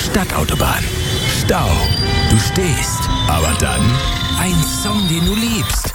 Stadtautobahn. Stau. Du stehst. Aber dann ein Song, den du liebst.